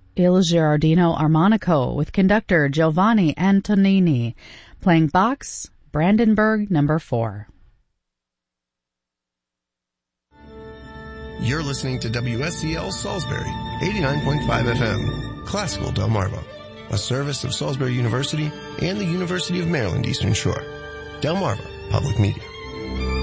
Il Girardino Armonico with conductor Giovanni Antonini, playing Bach's Brandenburg No. 4. You're listening to WSCL Salisbury, 89.5 FM, Classical Delmarva, a service of Salisbury University and the University of Maryland Eastern Shore. Delmarva Public Media.